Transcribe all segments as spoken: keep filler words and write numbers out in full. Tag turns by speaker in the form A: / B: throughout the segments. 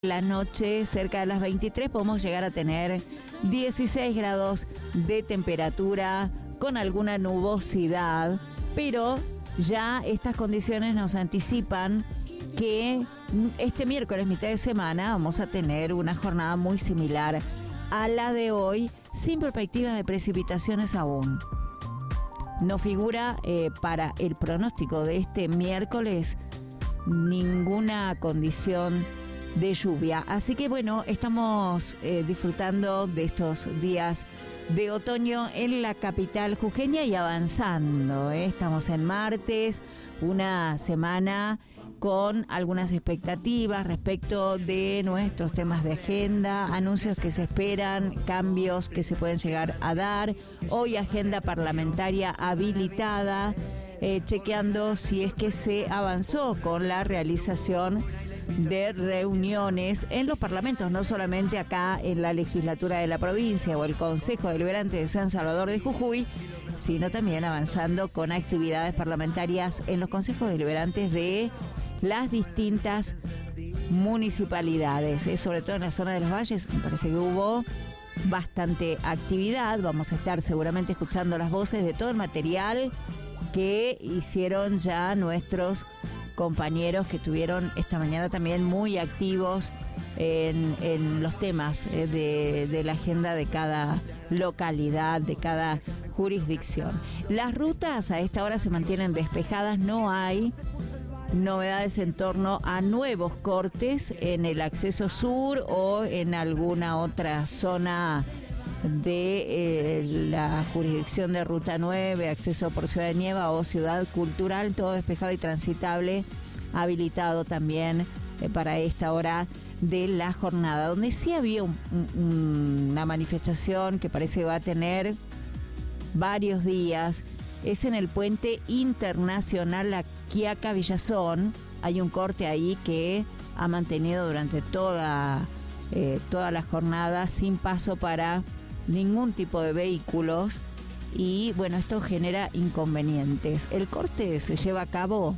A: La noche, cerca de las veintitrés, podemos llegar a tener dieciséis grados de temperatura con alguna nubosidad, pero ya estas condiciones nos anticipan que este miércoles, mitad de semana, vamos a tener una jornada muy similar a la de hoy, sin perspectivas de precipitaciones aún. No figura eh, para el pronóstico de este miércoles ninguna condición de lluvia. Así que bueno, estamos eh, disfrutando de estos días de otoño en la capital jujeña y avanzando. ¿eh? Estamos en martes, una semana con algunas expectativas respecto de nuestros temas de agenda, anuncios que se esperan, cambios que se pueden llegar a dar. Hoy agenda parlamentaria habilitada, eh, chequeando si es que se avanzó con la realización de reuniones en los parlamentos, no solamente acá en la legislatura de la provincia o el Consejo Deliberante de San Salvador de Jujuy, sino también avanzando con actividades parlamentarias en los consejos deliberantes de las distintas municipalidades, ¿eh? Sobre todo en la zona de los valles. Me parece que hubo bastante actividad. Vamos a estar seguramente escuchando las voces de todo el material que hicieron ya nuestros compañeros que estuvieron esta mañana también muy activos en, en los temas eh, de, de la agenda de cada localidad, de cada jurisdicción. Las rutas a esta hora se mantienen despejadas, no hay novedades en torno a nuevos cortes en el acceso sur o en alguna otra zona de eh, la jurisdicción de Ruta nueve, acceso por Ciudad de Nieva o Ciudad Cultural, todo despejado y transitable, habilitado también eh, para esta hora de la jornada, donde sí había un, un, una manifestación que parece que va a tener varios días, es en el puente internacional La Quiaca Villazón. Hay un corte ahí que ha mantenido durante toda, eh, toda la jornada sin paso para ningún tipo de vehículos y bueno, esto genera inconvenientes. El corte se lleva a cabo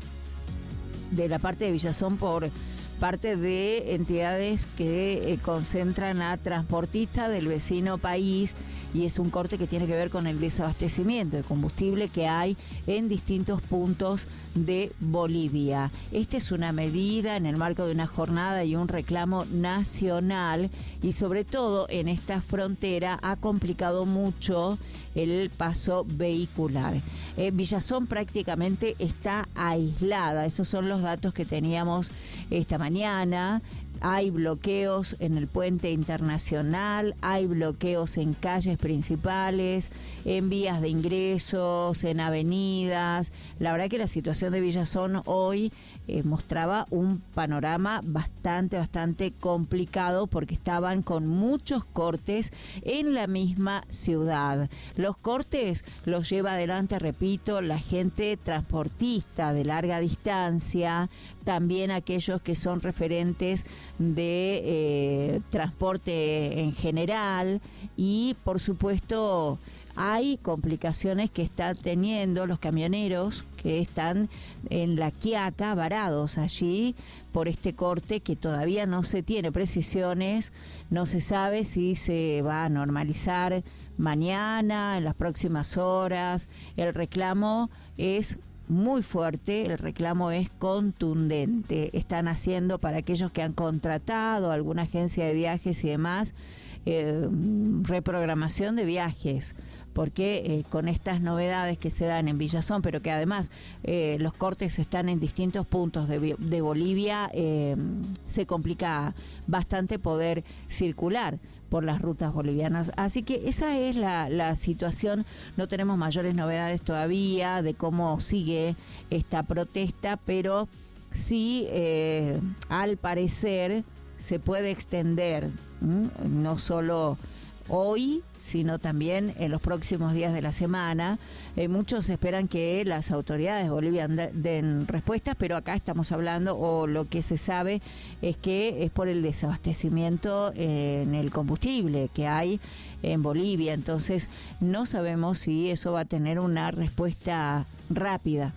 A: de la parte de Villazón por parte de entidades que eh, concentran a transportistas del vecino país, y es un corte que tiene que ver con el desabastecimiento de combustible que hay en distintos puntos de Bolivia. Esta es una medida en el marco de una jornada y un reclamo nacional, y sobre todo en esta frontera ha complicado mucho el paso vehicular. Eh, Villazón prácticamente está aislada, esos son los datos que teníamos esta mañana. Hay bloqueos en el puente internacional, hay bloqueos en calles principales, en vías de ingresos, en avenidas. La verdad que la situación de Villazón hoy eh, mostraba un panorama bastante, bastante complicado porque estaban con muchos cortes en la misma ciudad. Los cortes los lleva adelante, repito, la gente transportista de larga distancia, también aquellos que son referentes de eh, transporte en general, y por supuesto hay complicaciones que están teniendo los camioneros que están en La Quiaca varados allí por este corte que todavía no se tiene precisiones, no se sabe si se va a normalizar mañana, en las próximas horas. El reclamo es muy fuerte, el reclamo es contundente. Están haciendo, para aquellos que han contratado alguna agencia de viajes y demás, eh, reprogramación de viajes, porque eh, con estas novedades que se dan en Villazón, pero que además eh, los cortes están en distintos puntos de, de Bolivia, eh, se complica bastante poder circular por las rutas bolivianas. Así que esa es la, la situación. No tenemos mayores novedades todavía de cómo sigue esta protesta, pero sí, eh, al parecer, se puede extender, ¿m? no solo hoy, sino también en los próximos días de la semana. Eh, muchos esperan que las autoridades de Bolivia den respuestas, pero acá estamos hablando, o lo que se sabe es que es por el desabastecimiento en el combustible que hay en Bolivia. Entonces no sabemos si eso va a tener una respuesta rápida,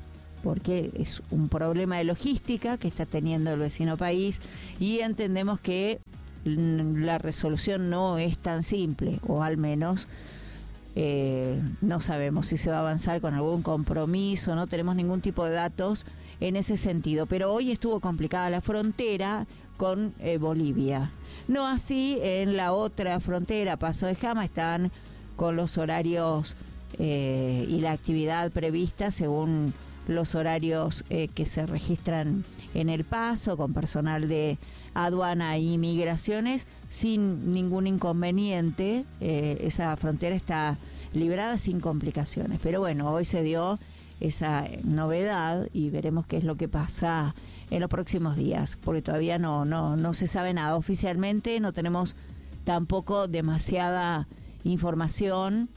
A: porque es un problema de logística que está teniendo el vecino país y entendemos que la resolución no es tan simple, o al menos eh, no sabemos si se va a avanzar con algún compromiso, no tenemos ningún tipo de datos en ese sentido, pero hoy estuvo complicada la frontera con eh, Bolivia. No así en la otra frontera, Paso de Jama, están con los horarios eh, y la actividad prevista según los horarios eh, que se registran en el paso, con personal de aduana y migraciones, sin ningún inconveniente. Eh, esa frontera está librada sin complicaciones. Pero bueno, hoy se dio esa novedad y veremos qué es lo que pasa en los próximos días, porque todavía no, no, no se sabe nada oficialmente, no tenemos tampoco demasiada información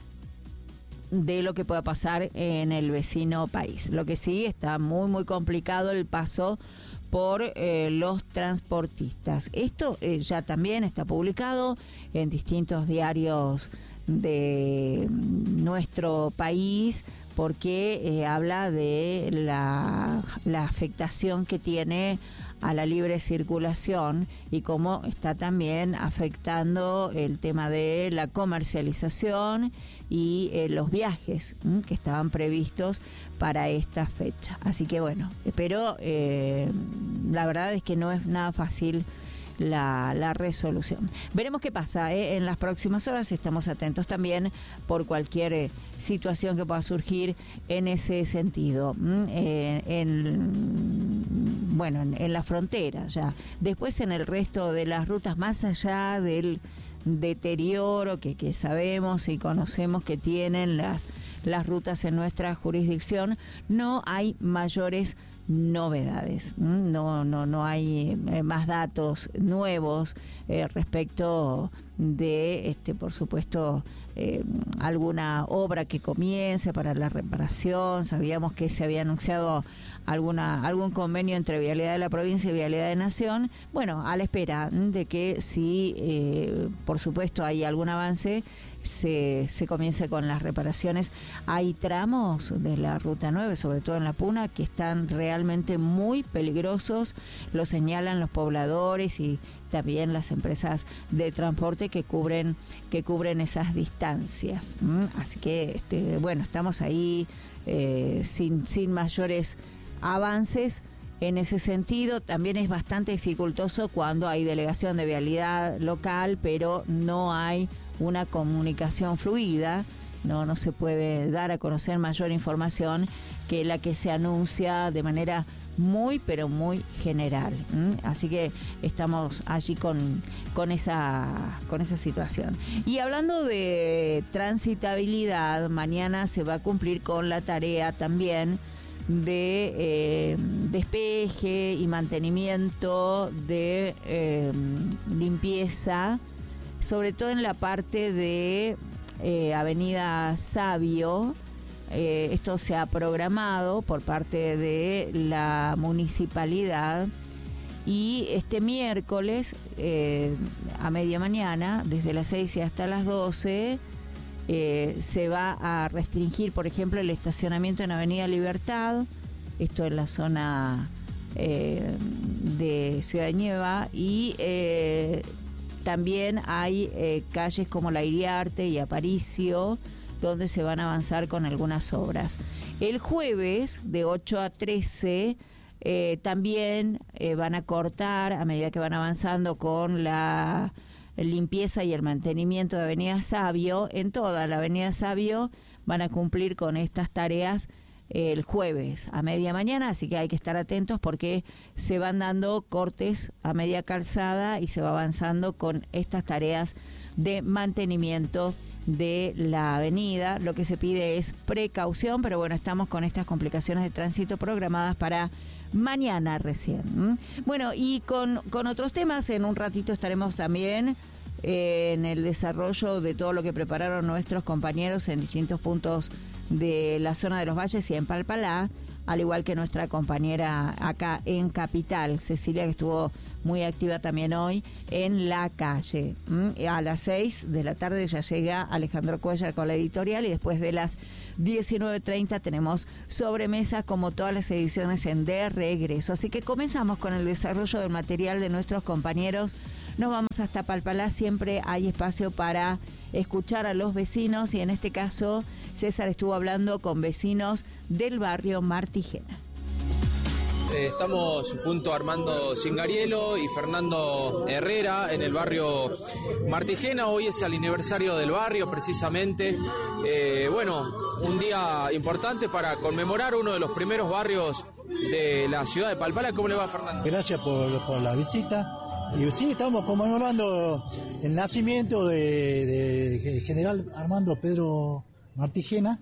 A: de lo que pueda pasar en el vecino país. Lo que sí, está muy muy complicado el paso por eh, los transportistas. Esto eh, ya también está publicado en distintos diarios de nuestro país, porque eh, habla de la, la afectación que tiene a la libre circulación y cómo está también afectando el tema de la comercialización y eh, los viajes ¿m? que estaban previstos para esta fecha. Así que bueno, pero eh, la verdad es que no es nada fácil La, la resolución. Veremos qué pasa ¿eh? en las próximas horas. Estamos atentos también por cualquier eh, situación que pueda surgir en ese sentido. ¿m? Eh, en, bueno, en, en la frontera ya. Después en el resto de las rutas, más allá del deterioro que, que sabemos y conocemos que tienen las, las rutas en nuestra jurisdicción, no hay mayores novedades, no no no hay eh, más datos nuevos eh, respecto de este por supuesto eh, alguna obra que comience para la reparación. Sabíamos que se había anunciado alguna algún convenio entre Vialidad de la Provincia y Vialidad de Nación. Bueno, a la espera de que si eh, por supuesto hay algún avance, Se, se comience con las reparaciones. Hay tramos de la Ruta nueve, sobre todo en La Puna, que están realmente muy peligrosos, lo señalan los pobladores y también las empresas de transporte que cubren que cubren esas distancias. ¿Mm? Así que este, bueno, estamos ahí eh, sin, sin mayores avances. En ese sentido, también es bastante dificultoso cuando hay delegación de vialidad local, pero no hay una comunicación fluida, no, no se puede dar a conocer mayor información que la que se anuncia de manera muy, pero muy general. ¿Mm? Así que estamos allí con, con, esa, con esa situación. Y hablando de transitabilidad, mañana se va a cumplir con la tarea también de eh, despeje y mantenimiento de eh, limpieza, sobre todo en la parte de eh, Avenida Sabio. Eh, esto se ha programado por parte de la municipalidad y este miércoles eh, a media mañana, desde las seis y hasta las doce, eh, se va a restringir, por ejemplo, el estacionamiento en Avenida Libertad, esto en la zona eh, de Ciudad de Nieva, y eh, también hay eh, calles como La Iriarte y Aparicio, donde se van a avanzar con algunas obras. El jueves, de ocho a trece, eh, también eh, van a cortar, a medida que van avanzando con la limpieza y el mantenimiento de Avenida Sabio. En toda la Avenida Sabio van a cumplir con estas tareas el jueves a media mañana, así que hay que estar atentos porque se van dando cortes a media calzada y se va avanzando con estas tareas de mantenimiento de la avenida. Lo que se pide es precaución, pero bueno, estamos con estas complicaciones de tránsito programadas para mañana recién. ¿Mm? Bueno, y con, con otros temas, en un ratito estaremos también eh, en el desarrollo de todo lo que prepararon nuestros compañeros en distintos puntos de la zona de los valles y en Palpalá, al igual que nuestra compañera acá en Capital, Cecilia, que estuvo muy activa también hoy en la calle. ¿Mm? A las seis de la tarde ya llega Alejandro Cuellar con la editorial y después de las diecinueve treinta tenemos sobremesa como todas las ediciones en De Regreso. Así que comenzamos con el desarrollo del material de nuestros compañeros. Nos vamos hasta Palpalá, siempre hay espacio para escuchar a los vecinos y en este caso César estuvo hablando con vecinos del barrio Martigena.
B: Eh, estamos junto a Armando Cingarielo y Fernando Herrera en el barrio Martigena. Hoy es el aniversario del barrio precisamente. Eh, bueno, un día importante para conmemorar uno de los primeros barrios de la ciudad de Palpalá. ¿Cómo le va, Fernando?
C: Gracias por, por la visita. Y sí, estamos conmemorando el nacimiento de, de general Armando Pedro Martigena.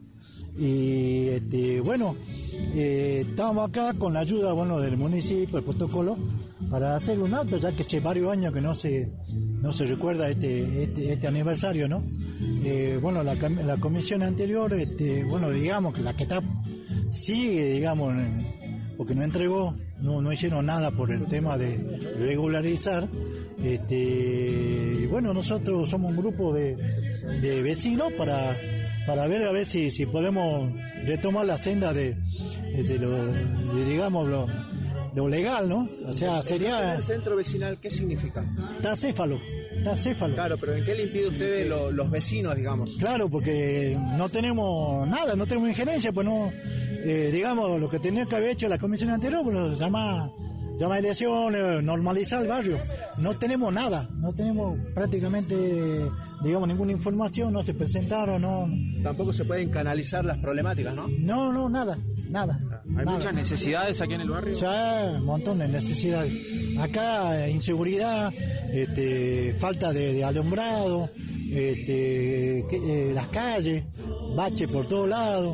C: Y este, bueno, eh, estamos acá con la ayuda, bueno, del municipio, el protocolo, para hacer un acto, ya que hace varios años que no se no se recuerda este este, este aniversario, ¿no? Eh, bueno, la, la comisión anterior, este, bueno, digamos que la que está sigue, digamos, porque no entregó, no no hicieron nada por el tema de regularizar. Este, y bueno, nosotros somos un grupo de, de vecinos para para ver a ver si, si podemos retomar la senda de, de lo, de, digamos, lo, lo legal, ¿no? O sea, sería...
D: ¿El centro vecinal qué significa?
C: Está céfalo, está céfalo.
D: Claro, pero ¿en qué le impide a ustedes lo, los vecinos, digamos?
C: Claro, porque no tenemos nada, no tenemos injerencia, pues no... Eh, digamos, lo que tenía que haber hecho la comisión anterior, pues llama... llama elecciones, normalizar el barrio. No tenemos nada, no tenemos prácticamente, digamos, ninguna información, no se presentaron, no...
D: Tampoco se pueden canalizar las problemáticas, ¿no?
C: No, no, nada, nada.
B: ¿Hay
C: nada.
B: muchas necesidades aquí en el barrio?
C: Ya, un montón de necesidades. Acá, inseguridad, este, falta de, de alumbrado, este, que, eh, las calles, bache por todos lados.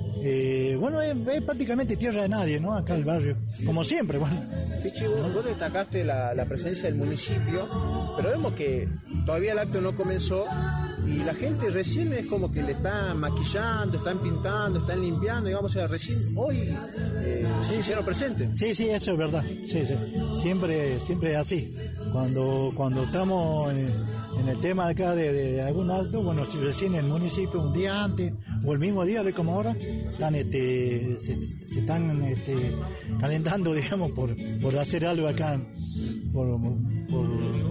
C: Eh, bueno, es, es prácticamente tierra de nadie, ¿no? Acá el barrio, como siempre, bueno.
D: Pichi, vos, vos destacaste la, la presencia del municipio, pero vemos que todavía el acto no comenzó y la gente recién es como que le están maquillando, están pintando, están limpiando, digamos, o sea, recién hoy eh, se hicieron presentes.
C: Sí, sí, eso es verdad, sí, sí, siempre, siempre es así. Cuando, cuando estamos en, en el tema acá de, de algún acto, bueno, si recién el municipio un día antes o el mismo día, ve como ahora, están, este, se, se están este, calentando, digamos, por, por hacer algo acá, por, por,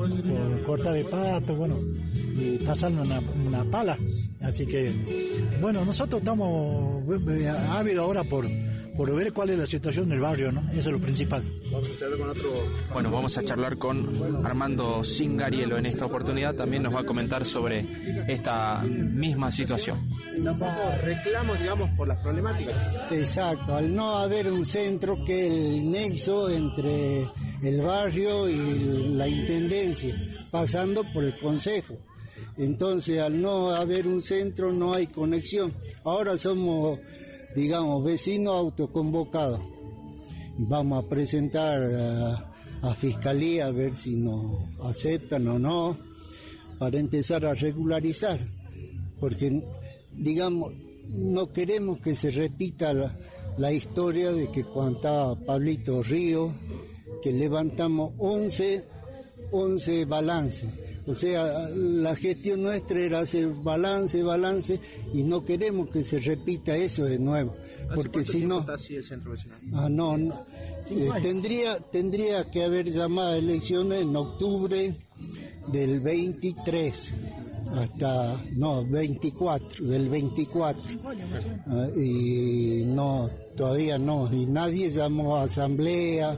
C: por cortar el pasto, bueno, y pasarle una, una pala. Así que, bueno, nosotros estamos ávidos ahora por, por ver cuál es la situación del barrio, ¿no? Eso es lo principal.
D: Vamos a charlar con otro...
B: Bueno, vamos a charlar con Armando Cingarielo en esta oportunidad. También nos va a comentar sobre esta misma situación.
D: Tampoco reclamos, digamos, por las problemáticas.
E: Exacto, al no haber un centro que es el nexo entre el barrio y la intendencia, pasando por el consejo. Entonces, al no haber un centro, no hay conexión. Ahora somos, digamos, vecinos autoconvocados. Vamos a presentar a, a Fiscalía a ver si nos aceptan o no, para empezar a regularizar. Porque, digamos, no queremos que se repita la, la historia de que cuando estaba Pablito Río, que levantamos once, once balances. O sea, la gestión nuestra era hacer balance, balance, y no queremos que se repita eso de nuevo. Porque si no...
D: ¿Está así el centro vecinal?
E: Ah, no, no. Eh, tendría, tendría que haber llamado a elecciones en octubre del veintitrés, hasta, no, veinticuatro, del veinticuatro. Ah, y no, todavía no, y nadie llamó a asamblea,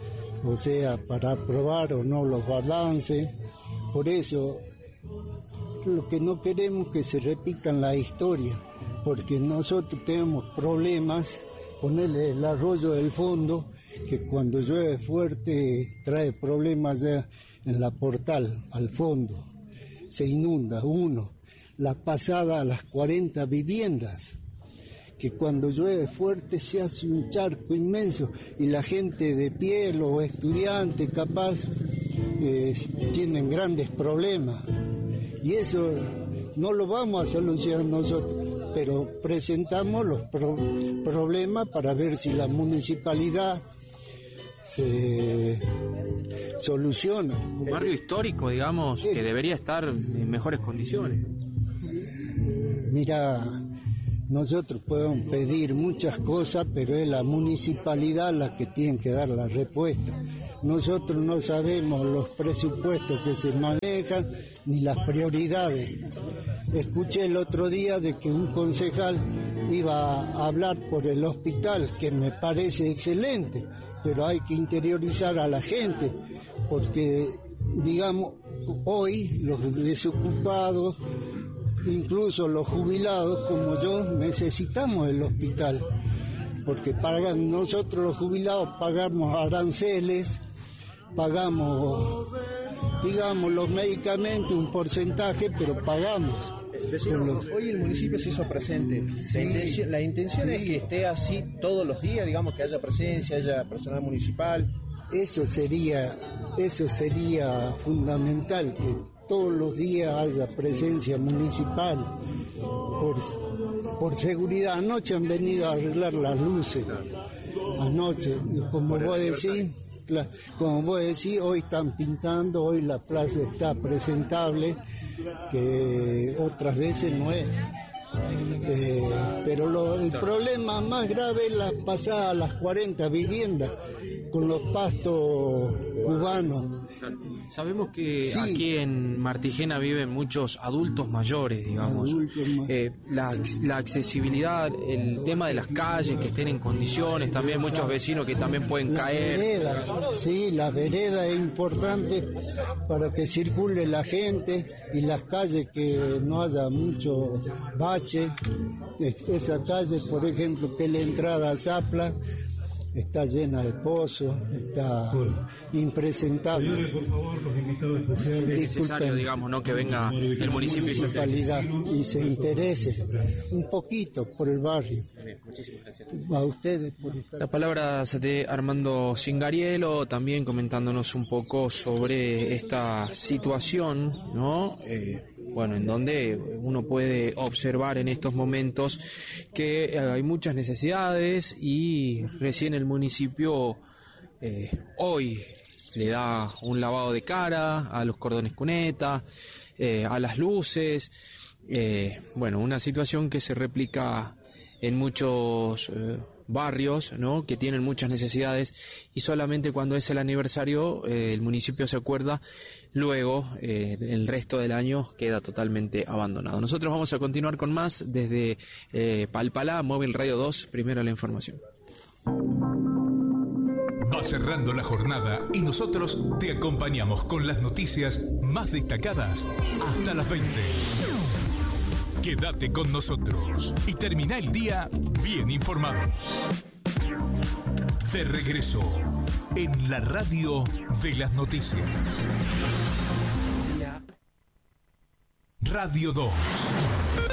E: o sea, para aprobar o no los balances. Por eso, lo que no queremos es que se repitan la historia, porque nosotros tenemos problemas, ponerle el arroyo del fondo, que cuando llueve fuerte trae problemas ya en la portal, al fondo, se inunda uno, la pasada a las cuarenta viviendas, que cuando llueve fuerte se hace un charco inmenso, y la gente de pie, los estudiantes capaz, eh, tienen grandes problemas, y eso no lo vamos a solucionar nosotros, pero presentamos los pro- problemas para ver si la municipalidad se soluciona.
B: Un barrio histórico, digamos,
E: Sí.
B: que debería estar en mejores condiciones.
E: Mira, nosotros podemos pedir muchas cosas, pero es la municipalidad la que tiene que dar la respuesta. Nosotros no sabemos los presupuestos que se manejan ni las prioridades. Escuché el otro día de que un concejal iba a hablar por el hospital, que me parece excelente, pero hay que interiorizar a la gente, porque, digamos, hoy los desocupados, incluso los jubilados como yo, necesitamos el hospital, porque pagan, nosotros los jubilados pagamos aranceles, pagamos, digamos, los medicamentos, un porcentaje, pero pagamos.
D: Vecino,
E: Los-
D: hoy el municipio se hizo presente.
E: Sí,
D: la intención, la intención
E: sí.
D: es que esté así todos los días, digamos, que haya presencia, haya personal municipal.
E: Eso sería, eso sería fundamental, que todos los días haya presencia municipal. Por, por seguridad, anoche han venido a arreglar las luces. Anoche, como vos decís, la- como vos decís, hoy están pintando, hoy la plaza está presentable, que otras veces no es. Eh, pero lo- el problema más grave es la pasada a las cuarenta viviendas con los pastos cubanos.
B: Sabemos que
E: Sí.
B: aquí en Martigena viven muchos adultos mayores, digamos.
E: Adultos ma-
B: Eh, la, la accesibilidad, el tema de las calles que estén en condiciones, también muchos vecinos que también pueden
E: La
B: caer.
E: vereda, sí, la vereda es importante para que circule la gente, y las calles que no haya mucho bache. Es- Esa calle, por ejemplo, que es la entrada a Zapla, está llena de pozos, está impresentable.
B: Es necesario,
E: Disculpen,
B: digamos, ¿no? Que venga el municipio y se hace.
E: municipalidad y se interese un poquito por el barrio. A ustedes por estar.
B: Las palabras de Armando Cingarielo, también comentándonos un poco sobre esta situación, ¿no? Eh, bueno, en donde uno puede observar en estos momentos que eh, hay muchas necesidades y recién el municipio eh, hoy le da un lavado de cara a los cordones cuneta, eh, a las luces, eh, bueno, una situación que se replica en muchos eh, barrios, ¿no? Que tienen muchas necesidades, y solamente cuando es el aniversario eh, el municipio se acuerda. Luego eh, el resto del año queda totalmente abandonado. Nosotros vamos a continuar con más desde eh, Palpalá, Móvil Radio dos, primero la información.
F: Va cerrando la jornada y nosotros te acompañamos con las noticias más destacadas hasta las veinte. Quédate con nosotros y termina el día bien informado. De regreso en la radio de las noticias. Radio dos.